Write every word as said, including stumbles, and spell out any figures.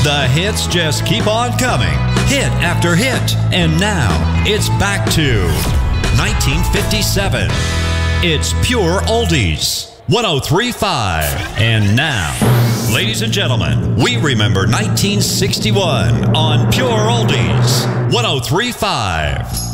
The hits just keep on coming, hit after hit. And now, it's back to nineteen fifty-seven. It's Pure Oldies, one oh three point five. And now, ladies and gentlemen, we remember nineteen sixty-one on Pure Oldies, one oh three point five.